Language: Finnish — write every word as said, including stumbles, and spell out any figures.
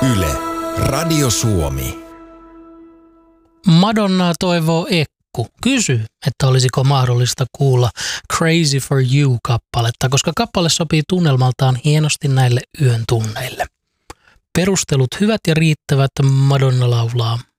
Yle, Radio Suomi. Madonna toivoo Ekku. Kysy, että olisiko mahdollista kuulla Crazy for You-kappaletta, koska kappale sopii tunnelmaltaan hienosti näille yön tunneille. Perustelut hyvät ja riittävät, Madonna laulaa.